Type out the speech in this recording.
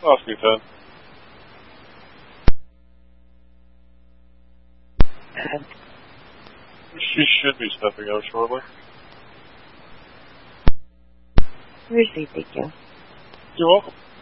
Oscar 10. She should be stepping out shortly. Received, thank you. You're welcome.